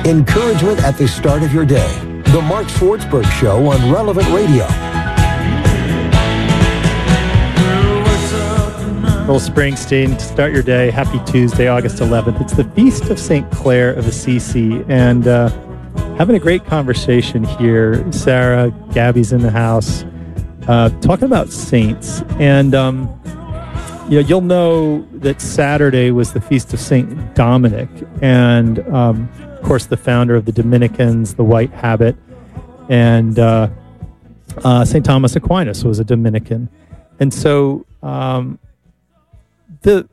Encouragement at the start of your day. The Mark Swartzberg Show on Relevant Radio. Earl Springsteen, to start your day. Happy Tuesday, August 11th. It's the Feast of St. Clare of Assisi, and having a great conversation here. Sarah, Gabby's in the house, talking about saints. And you'll know that Saturday was the Feast of St. Dominic, and of course the founder of the Dominicans, the White Habit, and St. Thomas Aquinas was a Dominican. And so the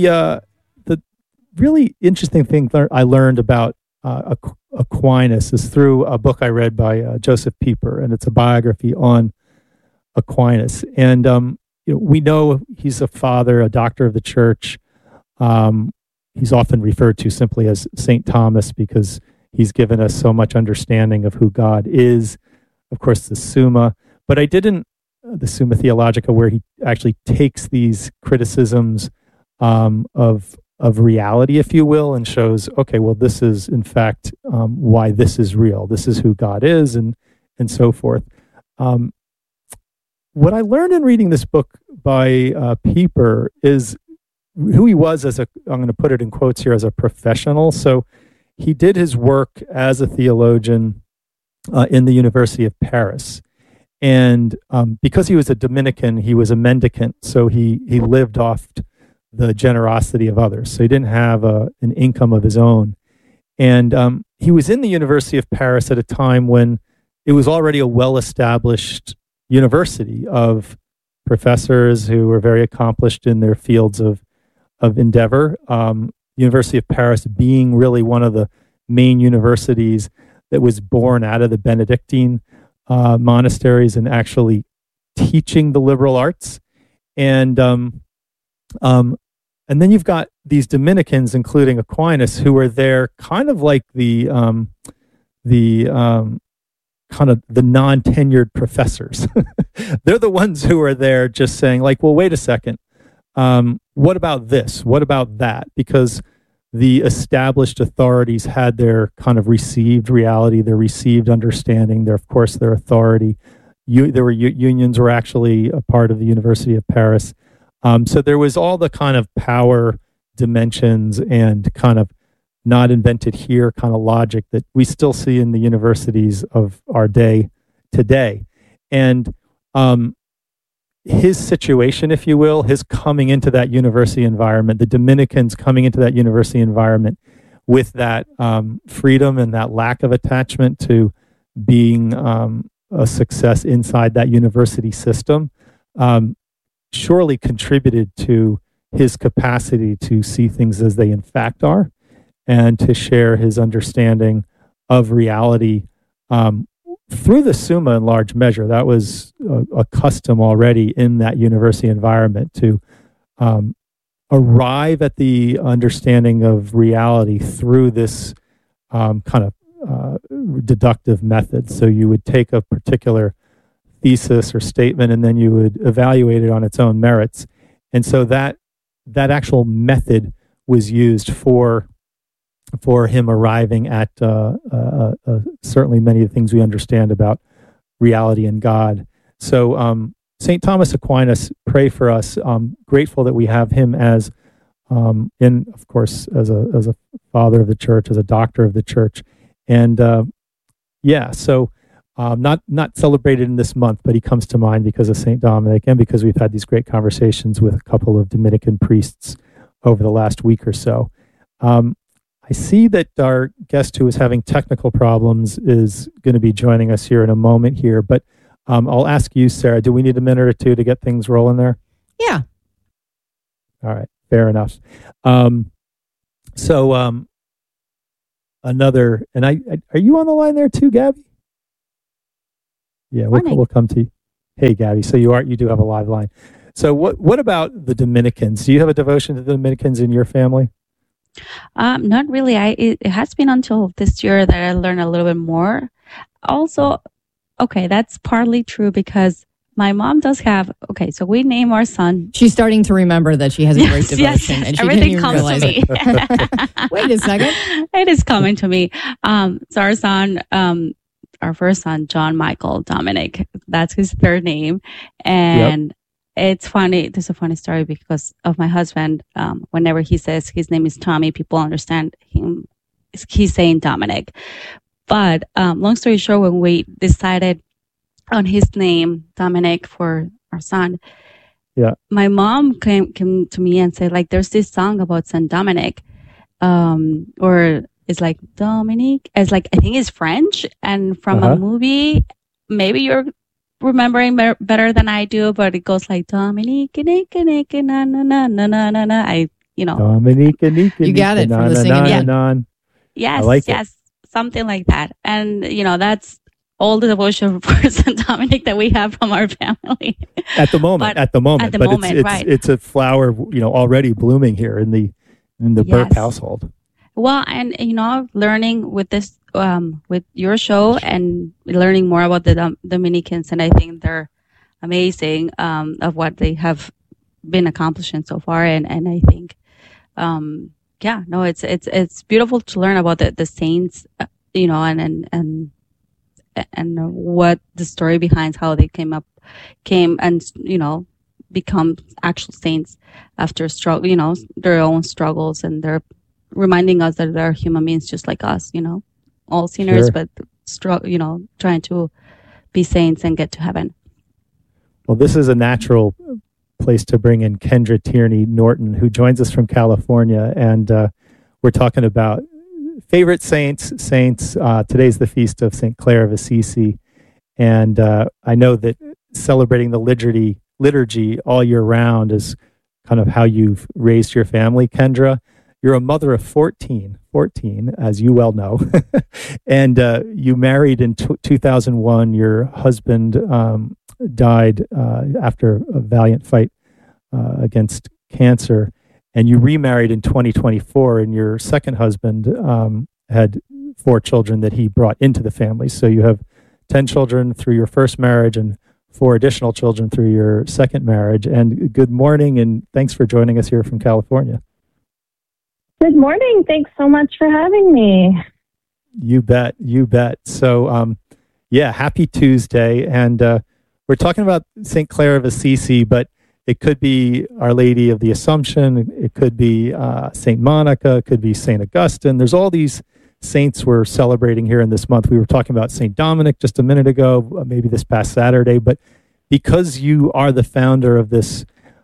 really interesting thing I learned about Aquinas is through a book I read by Joseph Pieper, and it's a biography on Aquinas. And we know he's a father, a doctor of the church. He's often referred to simply as Saint Thomas because he's given us so much understanding of who God is. Of course, the Summa, but the Summa Theologica, where he actually takes these criticisms of reality, if you will, and shows, okay, well, this is in fact why this is real. This is who God is, and so forth. What I learned in reading this book by Pieper is who he was I'm going to put it in quotes here, as a professional. So he did his work as a theologian in the University of Paris. And because he was a Dominican, he was a mendicant, so he lived off the generosity of others. So he didn't have an income of his own. And he was in the University of Paris at a time when it was already a well-established university of professors who were very accomplished in their fields of endeavor. University of Paris being really one of the main universities that was born out of the Benedictine monasteries and actually teaching the liberal arts. And then you've got these Dominicans, including Aquinas, who are there kind of like the kind of the non-tenured professors. They're the ones who are there just saying, like, well, wait a second. What about this? What about that? Because the established authorities had their kind of received reality, their received understanding, their authority. Unions were actually a part of the University of Paris. So there was all the kind of power dimensions and kind of not invented here kind of logic that we still see in the universities of our day today. And his situation, if you will, his coming into that university environment, the Dominicans coming into that university environment with that freedom and that lack of attachment to being a success inside that university system, surely contributed to his capacity to see things as they in fact are and to share his understanding of reality through the Summa in large measure. That was a custom already in that university environment to arrive at the understanding of reality through this kind of deductive method. So you would take a particular thesis or statement and then you would evaluate it on its own merits. And so that actual method was used for him arriving at certainly many of the things we understand about reality and God. So St. Thomas Aquinas, pray for us. Grateful that we have him as, of course, as a father of the church, as a doctor of the church. And so not celebrated in this month, but he comes to mind because of St. Dominic and because we've had these great conversations with a couple of Dominican priests over the last week or so. I see that our guest who is having technical problems is going to be joining us here in a moment here, but I'll ask you, Sarah, do we need a minute or two to get things rolling there? Yeah. All right. Fair enough. Another, and are you on the line there too, Gabby? Yeah, we'll come to you. Hey, Gabby. So you do have a live line. So what about the Dominicans? Do you have a devotion to the Dominicans in your family? Not really. It has been until this year that I learned a little bit more. Also, okay, that's partly true because my mom does have. Okay, so we name our son. She's starting to remember that she has a great devotion, and she everything didn't even comes realize to me. it. Wait a second. It is coming to me. So our son, our first son, John Michael Dominic, that's his third name, and it's funny. There's a funny story because of my husband. Whenever he says his name is Tommy, people understand him. He's saying Dominic. But long story short, when we decided on his name, Dominic, for our son, my mom came to me and said, like, there's this song about Saint Dominic, or it's like Dominique. It's like, I think it's French and from a movie. Maybe you're remembering better than I do, but it goes like Dominique, na na na na na na na. Dominique, you got it from the singing. Yes, like yes, something like that. And that's all the devotion for Saint Dominic that we have from our family. At the moment, it's a flower, already blooming here in the Burke household. Well, and learning with this, with your show, and learning more about the Dominicans, and I think they're amazing of what they have been accomplishing so far, and I think, it's beautiful to learn about the saints, and what the story behind how they came and become actual saints after struggle, their own struggles, and they're reminding us that they're human beings just like us, all sinners, but trying to be saints and get to heaven. Well, this is a natural place to bring in Kendra Tierney Norton, who joins us from California, and we're talking about favorite saints. Today's the feast of St. Clare of Assisi, and I know that celebrating the liturgy all year round is kind of how you've raised your family, Kendra. You're a mother of 14, as you well know, and you married in 2001. Your husband died after a valiant fight against cancer, and you remarried in 2024, and your second husband had 4 children that he brought into the family. So you have 10 children through your first marriage and 4 additional children through your second marriage. And good morning, and thanks for joining us here from California. Good morning. Thanks so much for having me. You bet. So, happy Tuesday. And we're talking about St. Clare of Assisi, but it could be Our Lady of the Assumption. It could be St. Monica. It could be St. Augustine. There's all these saints we're celebrating here in this month. We were talking about St. Dominic just a minute ago, maybe this past Saturday. But because you are the founder of this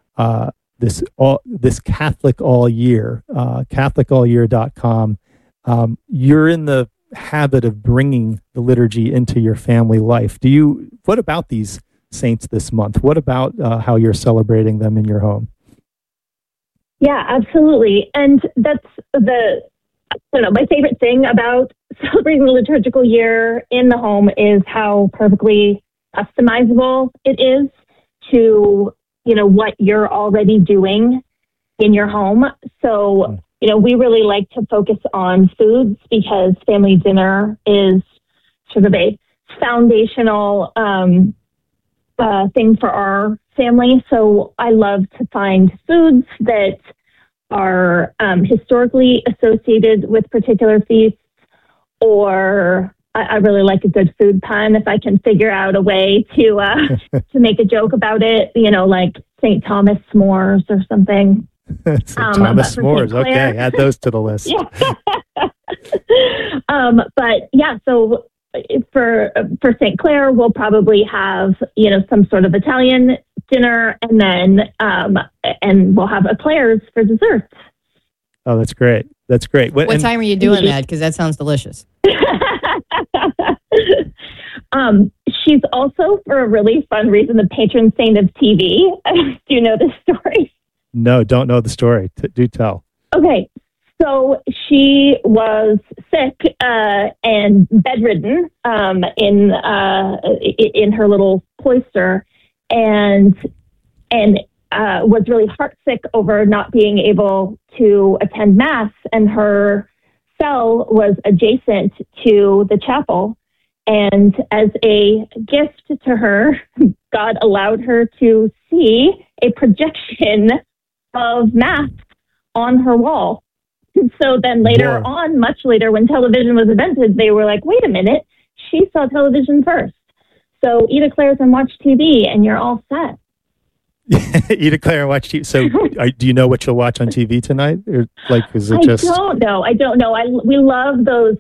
Catholic All Year, CatholicAllYear.com, you're in the habit of bringing the liturgy into your family life. What about these saints this month? What about how you're celebrating them in your home? Yeah, absolutely. And that's my favorite thing about celebrating the liturgical year in the home is how perfectly customizable it is to what you're already doing in your home. So, we really like to focus on foods because family dinner is sort of a foundational thing for our family. So I love to find foods that are historically associated with particular feasts, or I really like a good food pun if I can figure out a way to make a joke about it, like St. Thomas s'mores or something. St. Thomas s'mores, okay, add those to the list. But yeah, so for St. Clare, we'll probably have some sort of Italian dinner, and then and we'll have eclairs for dessert. Oh, that's great. What time are you doing that? Because that sounds delicious. She's also, for a really fun reason, the patron saint of TV. Do you know this story? No, don't know the story. Do tell. Okay, so she was sick and bedridden in her little cloister, and was really heartsick over not being able to attend Mass, and her cell was adjacent to the chapel. And as a gift to her, God allowed her to see a projection of math on her wall. And so then later on, much later, when television was invented, they were like, wait a minute, she saw television first. So eat eclairs and watch TV, and you're all set. Eat eclair and watch TV. So do you know what you'll watch on TV tonight? Or is it just... I don't know. We love those...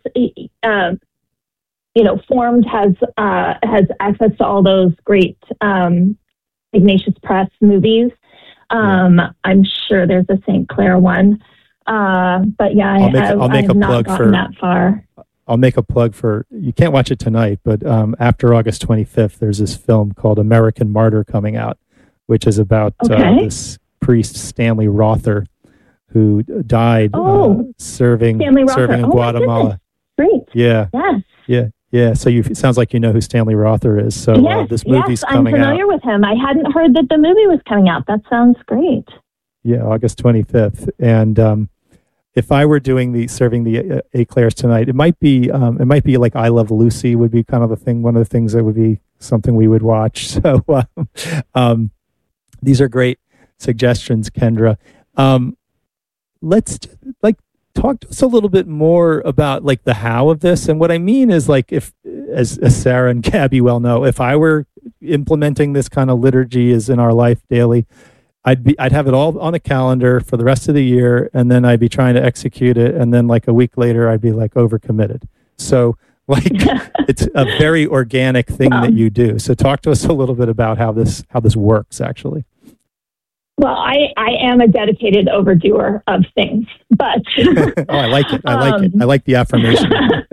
Formed has access to all those great Ignatius Press movies. I'm sure there's a St. Clair one. But yeah, I'll make a plug for that far. I'll make a plug for, you can't watch it tonight, but after August 25th, there's this film called American Martyr coming out, which is about this priest, Stanley Rother, who died serving in Guatemala. Great. Yeah. Yes. Yeah. So it sounds like you know who Stanley Rother is. So this movie's coming out. I'm familiar with him. I hadn't heard that the movie was coming out. That sounds great. Yeah, August 25th. And if I were serving the eclairs tonight, it might be like I Love Lucy would be kind of one of the things that would be something we would watch. So these are great suggestions, Kendra. Let's talk to us a little bit more about the how of this. And what I mean is if, as Sarah and Gabby well know, if I were implementing this kind of liturgy as in our life daily, I'd have it all on a calendar for the rest of the year, and then I'd be trying to execute it, and then a week later I'd be overcommitted. So it's a very organic thing that you do. So talk to us a little bit about how this works actually. Well, I am a dedicated overdoer of things, but I like it. I like the affirmation.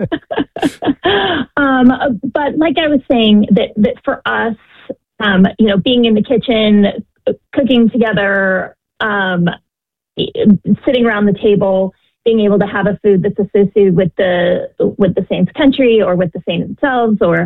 But like I was saying, that for us, being in the kitchen, cooking together, sitting around the table, being able to have a food that's associated with the saint's country or with the saint themselves, or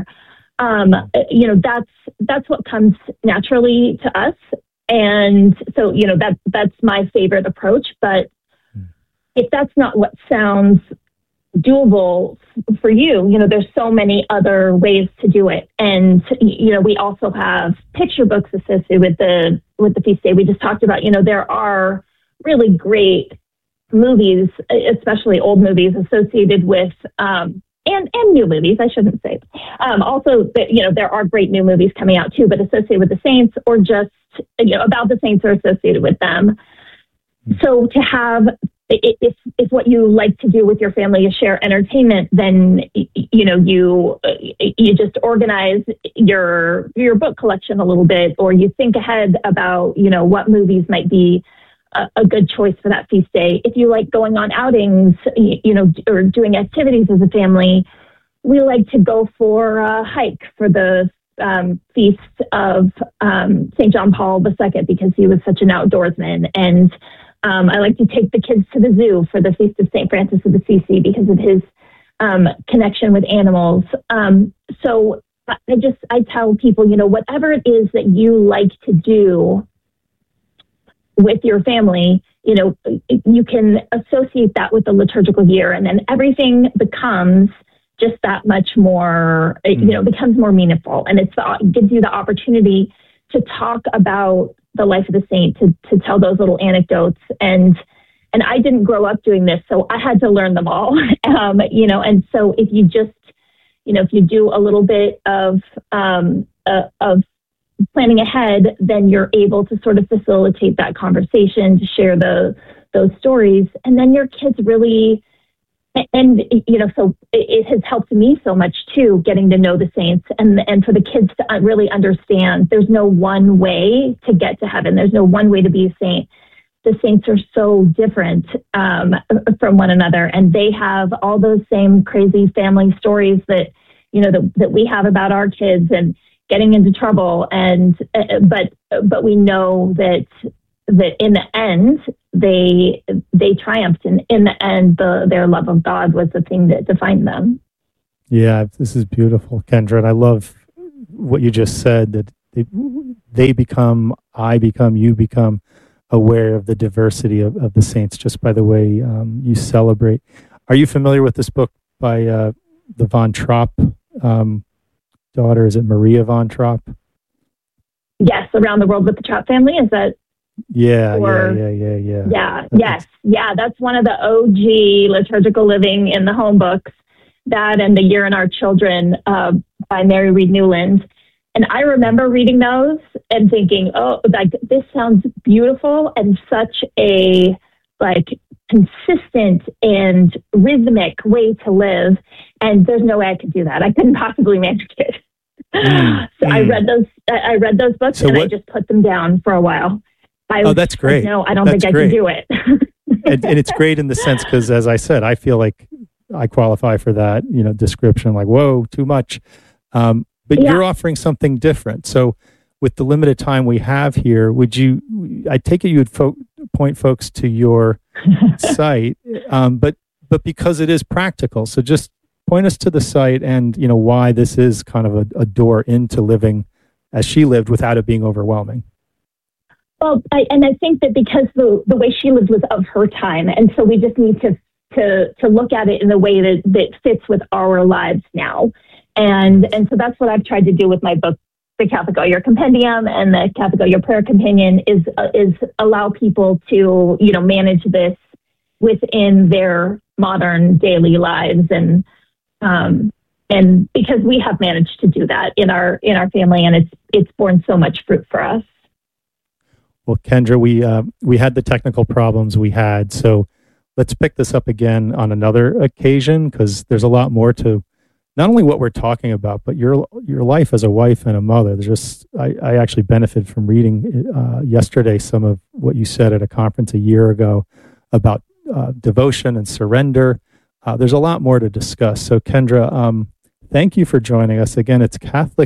that's what comes naturally to us. And so, that's my favorite approach. But if that's not what sounds doable for you, there's so many other ways to do it. And, we also have picture books associated with the feast day. We just talked about, there are really great movies, especially old movies associated with, and new movies, I shouldn't say. Also, there are great new movies coming out too, but associated with the saints or just, about the saints or associated with them. So to have, if what you like to do with your family is share entertainment, then, you just organize your book collection a little bit, or you think ahead about, what movies might be a good choice for that feast day. If you like going on outings, or doing activities as a family, we like to go for a hike for the feast of St. John Paul II because he was such an outdoorsman. And I like to take the kids to the zoo for the feast of St. Francis of Assisi because of his connection with animals. So I tell people, whatever it is that you like to do with your family, you can associate that with the liturgical year, and then everything becomes just that much more, becomes more meaningful. And it gives you the opportunity to talk about the life of the saint, to tell those little anecdotes. And I didn't grow up doing this, so I had to learn them all. And so if you just, if you do a little bit of planning ahead, then you're able to sort of facilitate that conversation, to share those stories. And then your kids really, and so it has helped me so much too, getting to know the saints and for the kids to really understand there's no one way to get to heaven. There's no one way to be a saint. The saints are so different from one another, and they have all those same crazy family stories that, that we have about our kids and getting into trouble. And, but we know that in the end, they triumphed, and in the end, their love of God was the thing that defined them. Yeah, this is beautiful, Kendra, and I love what you just said, that they become, I become, you become aware of the diversity of the saints just by the way you celebrate. Are you familiar with this book by the Von Trapp daughter, is it Maria von Trapp? Yes, Around the World with the Trapp Family. Is that? Yeah. That's one of the OG liturgical living in the home books. That and The Year in Our Children by Mary Reed Newland. And I remember reading those and thinking, oh, like this sounds beautiful and such a consistent and rhythmic way to live. And there's no way I could do that. I couldn't possibly manage it. I read those books I just put them down for a while. That's great. No, I don't think I can do it. and it's great in the sense because, as I said, I feel like I qualify for that, description. Like, whoa, too much. But you're offering something different. So, with the limited time we have here, I take it you would point folks to your site, but because it is practical. So, just point us to the site and why this is kind of a door into living as she lived without it being overwhelming. Well, I think that because the way she lived was of her time, and so we just need to look at it in a way that fits with our lives now, and so that's what I've tried to do with my book, the Catholic All Year Compendium and the Catholic All Year Prayer Companion, is allow people to manage this within their modern daily lives, and because we have managed to do that in our family, and it's borne so much fruit for us. Well, Kendra, we had the technical problems we had, so let's pick this up again on another occasion because there's a lot more to not only what we're talking about, but your life as a wife and a mother. I actually benefited from reading yesterday some of what you said at a conference a year ago about devotion and surrender. There's a lot more to discuss. So, Kendra, thank you for joining us again. It's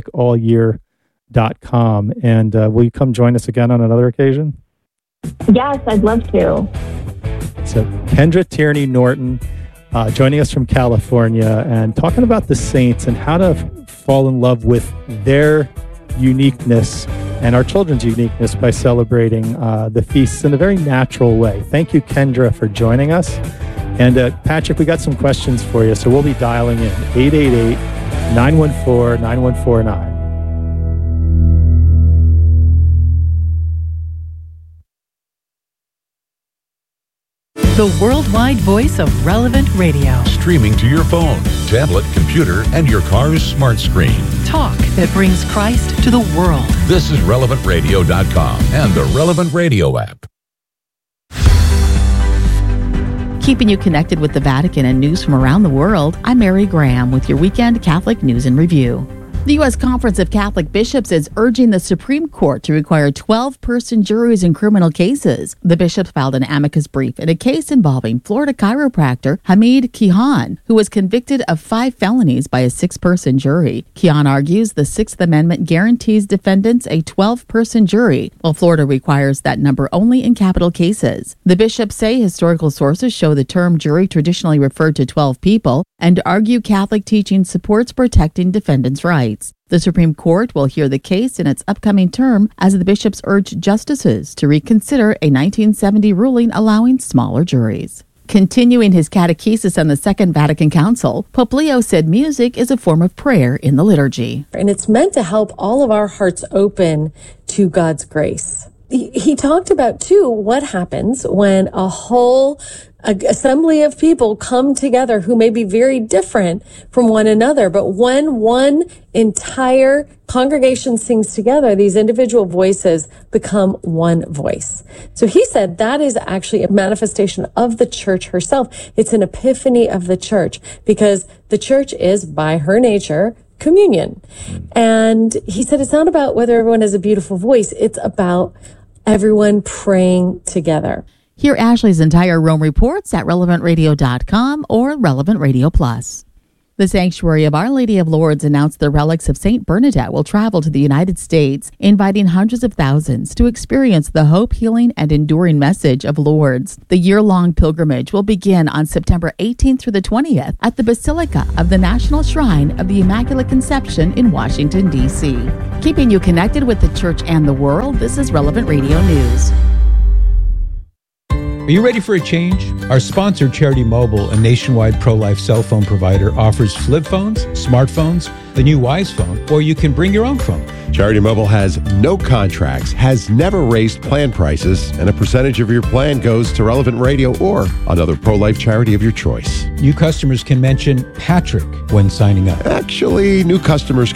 CatholicAllYear.com, and will you come join us again on another occasion? Yes, I'd love to. So Kendra Tierney Norton joining us from California and talking about the saints and how to fall in love with their uniqueness and our children's uniqueness by celebrating the feasts in a very natural way. Thank you, Kendra, for joining us. And Patrick, we got some questions for you, so we'll be dialing in 888-914-9149. The worldwide voice of Relevant Radio. Streaming to your phone, tablet, computer, and your car's smart screen. Talk that brings Christ to the world. This is RelevantRadio.com and the Relevant Radio app. Keeping you connected with the Vatican and news from around the world, I'm Mary Graham with your weekend Catholic News and Review. The U.S. Conference of Catholic Bishops is urging the Supreme Court to require 12-person juries in criminal cases. The bishops filed an amicus brief in a case involving Florida chiropractor Hamid Kihan, who was convicted of 5 felonies by a 6-person jury. Kihan argues the Sixth Amendment guarantees defendants a 12-person jury, while Florida requires that number only in capital cases. The bishops say historical sources show the term jury traditionally referred to 12 people and argue Catholic teaching supports protecting defendants' rights. The Supreme Court will hear the case in its upcoming term as the bishops urge justices to reconsider a 1970 ruling allowing smaller juries. Continuing his catechesis on the Second Vatican Council, Pope Leo said music is a form of prayer in the liturgy. And it's meant to help all of our hearts open to God's grace. He talked about, too, what happens when a whole assembly of people come together who may be very different from one another. But when one entire congregation sings together, these individual voices become one voice. So he said that is actually a manifestation of the church herself. It's an epiphany of the church because the church is, by her nature, communion. And he said it's not about whether everyone has a beautiful voice. It's about everyone praying together. Hear Ashley's entire Rome reports at RelevantRadio.com or Relevant Radio Plus. The Sanctuary of Our Lady of Lourdes announced the relics of St. Bernadette will travel to the United States, inviting hundreds of thousands to experience the hope, healing, and enduring message of Lourdes. The year-long pilgrimage will begin on September 18th through the 20th at the Basilica of the National Shrine of the Immaculate Conception in Washington, D.C. Keeping you connected with the Church and the world, this is Relevant Radio News. Are you ready for a change? Our sponsor, Charity Mobile, a nationwide pro-life cell phone provider, offers flip phones, smartphones, the new Wise phone, or you can bring your own phone. Charity Mobile has no contracts, has never raised plan prices, and a percentage of your plan goes to Relevant Radio or another pro-life charity of your choice. New customers can mention Patrick when signing up. Actually, new customers